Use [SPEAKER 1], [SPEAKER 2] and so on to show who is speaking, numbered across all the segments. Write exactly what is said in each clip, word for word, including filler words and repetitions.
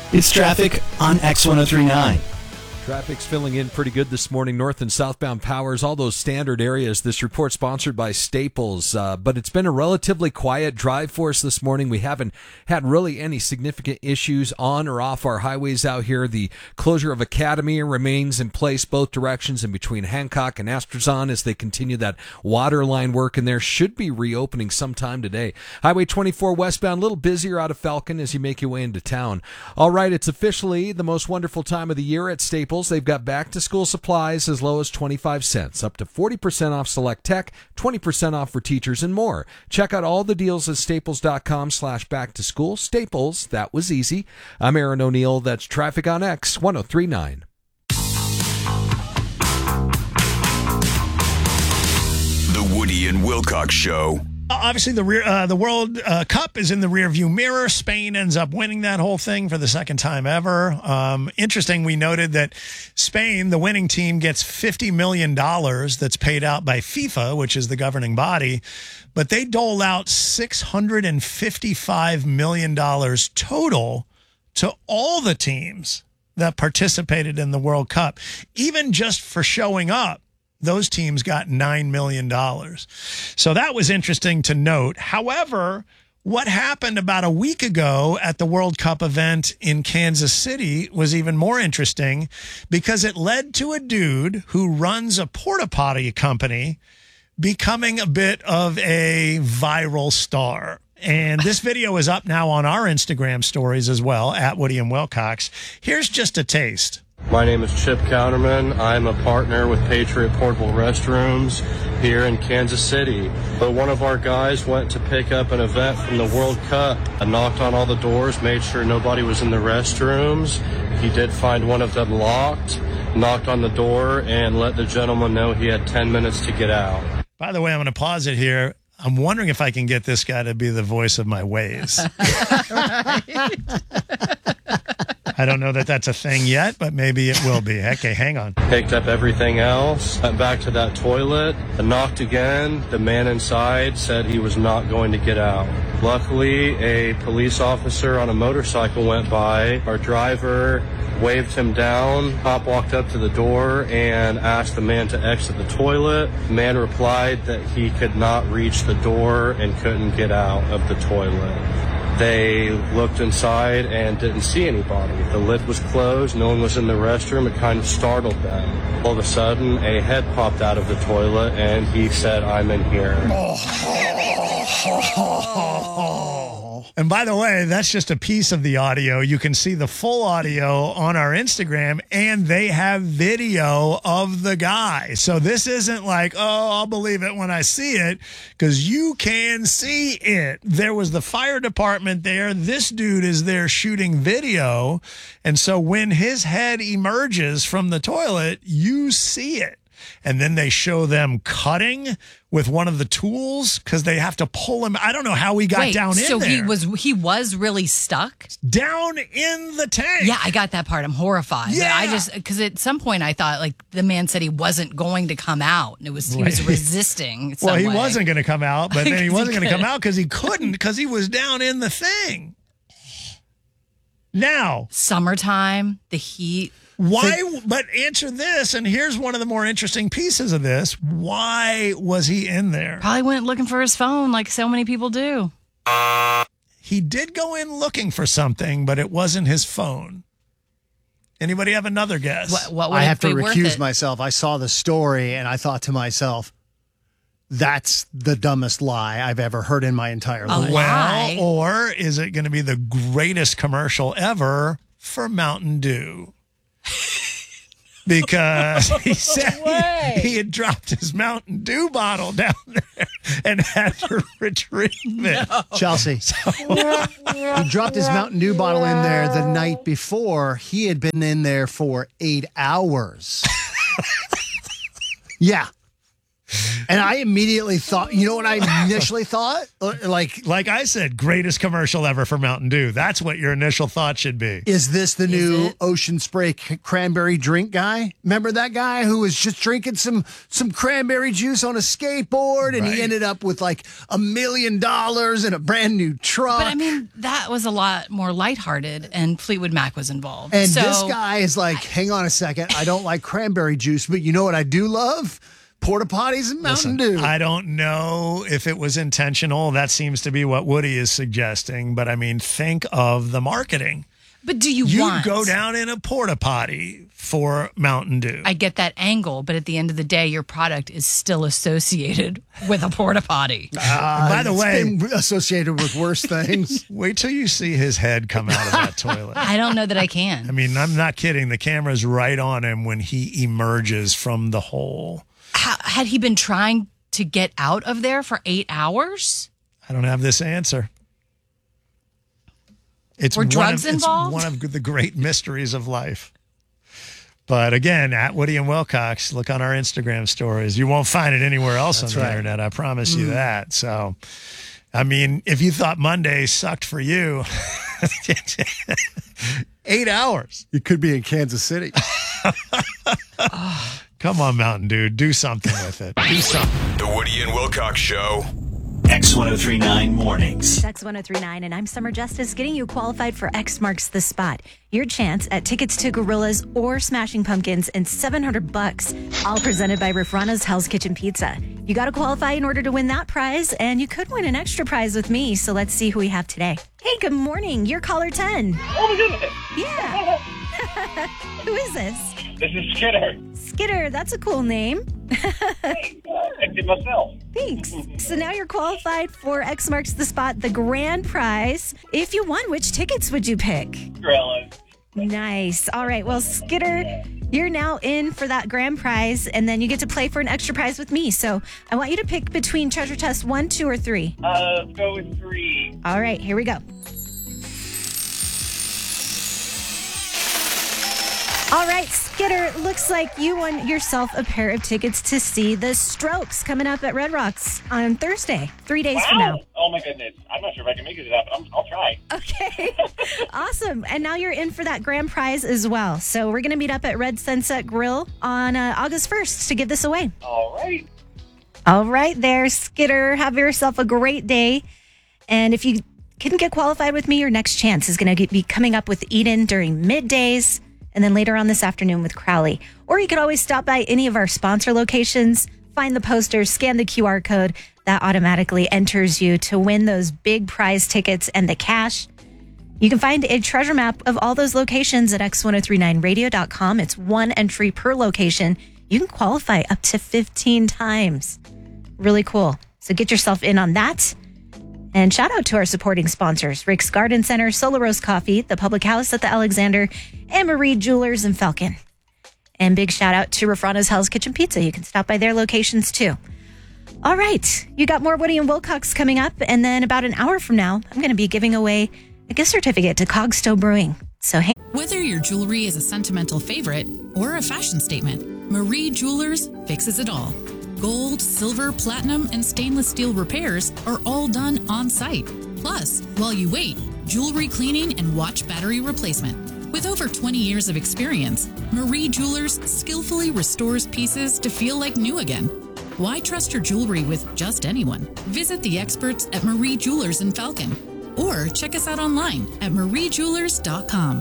[SPEAKER 1] It's traffic on X ten thirty-nine.
[SPEAKER 2] Traffic's filling in pretty good this morning, north and southbound powers, all those standard areas. This report sponsored by Staples, uh, but it's been a relatively quiet drive for us this morning. We haven't had really any significant issues on or off our highways out here. The closure of Academy remains in place both directions and between Hancock and Astrazon as they continue that water line work, and there should be reopening sometime today. Highway twenty-four westbound, a little busier out of Falcon as you make your way into town. All right, it's officially the most wonderful time of the year at Staples. They've got back-to-school supplies as low as twenty-five cents, up to forty percent off select tech, twenty percent off for teachers, and more. Check out all the deals at staples.com slash back-to-school. Staples, that was easy. I'm Aaron O'Neill. That's Traffic on X ten thirty-nine.
[SPEAKER 3] The Woody and Wilcox Show.
[SPEAKER 4] Obviously, the rear, uh, the World uh, Cup is in the rearview mirror. Spain ends up winning that whole thing for the second time ever. Um, interesting, we noted that Spain, the winning team, gets fifty million dollars that's paid out by FIFA, which is the governing body, but they dole out six hundred fifty-five million dollars total to all the teams that participated in the World Cup, even just for showing up. Those teams got nine million dollars. So that was interesting to note. However, what happened about a week ago at the World Cup event in Kansas City was even more interesting because it led to a dude who runs a porta potty company becoming a bit of a viral star. And this video is up now on our Instagram stories as well, at Woody and Wilcox. Here's just a taste.
[SPEAKER 5] My name is Chip Counterman. I'm a partner with Patriot Portable Restrooms here in Kansas City. But one of our guys went to pick up an event from the World Cup. I knocked on all the doors, made sure nobody was in the restrooms. He did find one of them locked, knocked on the door, and let the gentleman know he had ten minutes to get out.
[SPEAKER 4] By the way, I'm going to pause it here. I'm wondering if I can get this guy to be the voice of my ways. I don't know that that's a thing yet, but maybe it will be. Okay, hang on.
[SPEAKER 5] Picked up everything else, went back to that toilet, knocked again. The man inside said he was not going to get out. Luckily, a police officer on a motorcycle went by. Our driver waved him down. Cop walked up to the door and asked the man to exit the toilet. The man replied that he could not reach the door and couldn't get out of the toilet. They looked inside and didn't see anybody. The lid was closed. No one was in the restroom. It kind of startled them. All of a sudden, a head popped out of the toilet, and he said, "I'm in here."
[SPEAKER 4] And by the way, that's just a piece of the audio. You can see the full audio on our Instagram, and they have video of the guy. So this isn't like, oh, I'll believe it when I see it, because you can see it. There was the fire department there. This dude is there shooting video. And so when his head emerges from the toilet, you see it. And then they show them cutting with one of the tools because they have to pull him. I don't know how he got
[SPEAKER 6] Wait,
[SPEAKER 4] down in
[SPEAKER 6] so
[SPEAKER 4] there.
[SPEAKER 6] he was he was really stuck
[SPEAKER 4] down in the tank.
[SPEAKER 6] Yeah, I got that part. I'm horrified.
[SPEAKER 4] Yeah.
[SPEAKER 6] I just because at some point I thought like the man said he wasn't going to come out, and it was he was resisting.
[SPEAKER 4] Well, he
[SPEAKER 6] way.
[SPEAKER 4] wasn't going to come out, but then he wasn't going to come out because he couldn't because he was down in the thing. Now,
[SPEAKER 6] summertime, the heat.
[SPEAKER 4] Why? But answer this, and here's one of the more interesting pieces of this. Why was he in there?
[SPEAKER 6] Probably went looking for his phone like so many people do.
[SPEAKER 4] He did go in looking for something, but it wasn't his phone. Anybody have another guess?
[SPEAKER 6] What, what would
[SPEAKER 7] I have
[SPEAKER 6] it
[SPEAKER 7] to
[SPEAKER 6] be worth
[SPEAKER 7] recuse
[SPEAKER 6] it?
[SPEAKER 7] myself. I saw the story, and I thought to myself, that's the dumbest lie I've ever heard in my entire life.
[SPEAKER 4] Well, or is it going to be the greatest commercial ever for Mountain Dew? Because he said he, he had dropped his Mountain Dew bottle down there and had to retrieve it.
[SPEAKER 6] No.
[SPEAKER 7] Chelsea, he dropped his Mountain Dew bottle in there the night before. He had been in there for eight hours. Yeah. And I immediately thought, you know what I initially thought? Like,
[SPEAKER 4] Like I said, greatest commercial ever for Mountain Dew. That's what your initial thought should be.
[SPEAKER 7] is this the
[SPEAKER 6] Is
[SPEAKER 7] new
[SPEAKER 6] it?
[SPEAKER 7] Ocean Spray c- cranberry drink guy? Remember that guy who was just drinking some some cranberry juice on a skateboard, and
[SPEAKER 4] Right.
[SPEAKER 7] he ended up with like a million dollars and a brand new truck.
[SPEAKER 6] But I mean, that was a lot more lighthearted, and Fleetwood Mac was involved.
[SPEAKER 7] and
[SPEAKER 6] so,
[SPEAKER 7] this guy is like, hang on a second, I don't like cranberry juice, but you know what I do love? Porta potties and Mountain
[SPEAKER 4] Listen,
[SPEAKER 7] Dew.
[SPEAKER 4] I don't know if it was intentional. That seems to be what Woody is suggesting. But I mean, think of the marketing.
[SPEAKER 6] But do you,
[SPEAKER 4] You
[SPEAKER 6] want?
[SPEAKER 4] go down in a porta potty for Mountain Dew.
[SPEAKER 6] I get that angle, but at the end of the day, your product is still associated with a porta potty.
[SPEAKER 4] Uh, by the
[SPEAKER 7] It's
[SPEAKER 4] way,
[SPEAKER 7] been associated with worse things.
[SPEAKER 4] wait till you see his head come out of that toilet.
[SPEAKER 6] I don't know that I
[SPEAKER 4] I
[SPEAKER 6] can.
[SPEAKER 4] mean, I'm not kidding. The camera's right on him when he emerges from the hole.
[SPEAKER 6] How, had he been trying to get out of there for eight hours?
[SPEAKER 4] I don't have this answer. It's
[SPEAKER 6] Were
[SPEAKER 4] one
[SPEAKER 6] drugs
[SPEAKER 4] of,
[SPEAKER 6] involved?
[SPEAKER 4] It's one of the great mysteries of life. But again, at Woody and Wilcox, look on our Instagram stories. You won't find it anywhere else
[SPEAKER 7] That's
[SPEAKER 4] on the
[SPEAKER 7] right.
[SPEAKER 4] internet. I promise you that. So, I mean, if you thought Monday sucked for you, eight hours.
[SPEAKER 7] You could be in Kansas City.
[SPEAKER 4] Come on, Mountain Dew. Do something with it. Do something.
[SPEAKER 3] The Woody and Wilcox Show.
[SPEAKER 1] X ten thirty-nine Mornings.
[SPEAKER 8] X ten thirty-nine, and I'm Summer Justice, getting you qualified for X Marks the Spot. Your chance at tickets to Gorillas or Smashing Pumpkins and seven hundred bucks, all presented by Rafrano's Hell's Kitchen Pizza. You got to qualify in order to win that prize, and you could win an extra prize with me, so let's see who we have today. Hey, good morning. You're caller ten.
[SPEAKER 9] Oh my goodness.
[SPEAKER 8] Yeah. Who is this?
[SPEAKER 9] This is Skidder.
[SPEAKER 8] Skidder, that's a cool name.
[SPEAKER 9] Hey, uh, I did myself.
[SPEAKER 8] Thanks. So now you're qualified for X Marks the Spot, the grand prize. If you won, which tickets would you pick?
[SPEAKER 9] Gorillas.
[SPEAKER 8] Nice. All right. Well, Skidder, you're now in for that grand prize, and then you get to play for an extra prize with me. So I want you to pick between treasure test one, two, or three.
[SPEAKER 9] Uh, let's go with three.
[SPEAKER 8] All right. Here we go. All right, Skidder, looks like you won yourself a pair of tickets to see the Strokes coming up at Red Rocks on Thursday, three days from now.
[SPEAKER 9] Wow. Oh my goodness. I'm not sure if I can make it up, but I'm, I'll try.
[SPEAKER 8] Okay. Awesome. And now you're in for that grand prize as well. So we're going to meet up at Red Sunset Grill on uh, August first to give this away.
[SPEAKER 9] All right.
[SPEAKER 8] All right there, Skidder. Have yourself a great day. And if you can get qualified with me, your next chance is going to be coming up with Eden during middays and then later on this afternoon with Crowley. Or you could always stop by any of our sponsor locations, find the posters, scan the Q R code. That automatically enters you to win those big prize tickets and the cash. You can find a treasure map of all those locations at x ten thirty-nine radio dot com. It's one entry per location. You can qualify up to fifteen times. Really cool. So get yourself in on that. And shout out to our supporting sponsors, Rick's Garden Center, Solar Rose Coffee, the Public House at the Alexander, and Marie Jewelers in Falcon. And big shout out to Rafrano's Hell's Kitchen Pizza. You can stop by their locations too. All right. You got more Woody and Wilcox coming up. And then about an hour from now, I'm going to be giving away a gift certificate to Cogstow Brewing. So hey.
[SPEAKER 10] Whether your jewelry is a sentimental favorite or a fashion statement, Marie Jewelers fixes it all. Gold, silver, platinum, and stainless steel repairs are all done on site. Plus, while you wait, jewelry cleaning and watch battery replacement. With over twenty years of experience, Marie Jewelers skillfully restores pieces to feel like new again. Why trust your jewelry with just anyone? Visit the experts at Marie Jewelers in Falcon or check us out online at marie jewelers dot com.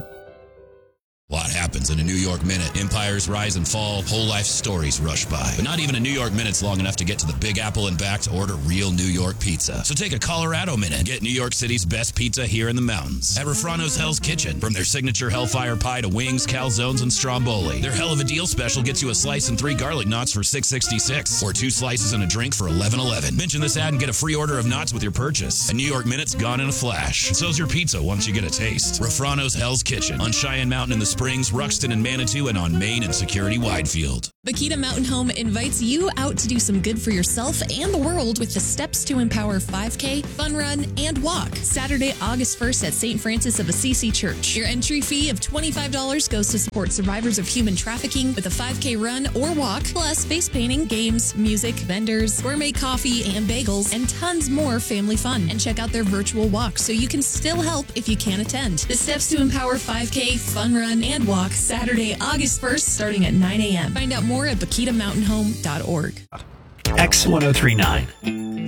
[SPEAKER 11] A lot happens in a New York minute. Empires rise and fall, whole life stories rush by. But not even a New York minute's long enough to get to the Big Apple and back to order real New York pizza. So take a Colorado minute and get New York City's best pizza here in the mountains. At Rafrano's Hell's Kitchen. From their signature Hellfire Pie to wings, calzones, and stromboli. Their Hell of a Deal special gets you a slice and three garlic knots for six sixty-six, or two slices and a drink for eleven eleven. Mention this ad and get a free order of knots with your purchase. A New York minute's gone in a flash. And so's your pizza once you get a taste. Rafrano's Hell's Kitchen on Cheyenne Mountain in the Springs, Ruxton, and Manitou, and on Main and Security Widefield.
[SPEAKER 12] Bakita Mountain Home invites you out to do some good for yourself and the world with the Steps to Empower five K, Fun Run, and Walk. Saturday, August first at Saint Francis of Assisi Church. Your entry fee of twenty-five dollars goes to support survivors of human trafficking with a five K run or walk, plus face painting, games, music, vendors, gourmet coffee and bagels, and tons more family fun. And check out their virtual walk so you can still help if you can't attend. The Steps to Empower five K, Fun Run, and Walk, Saturday, August first, starting at nine a.m. Find out more at bakita mountain home dot org.
[SPEAKER 1] X ten thirty-nine.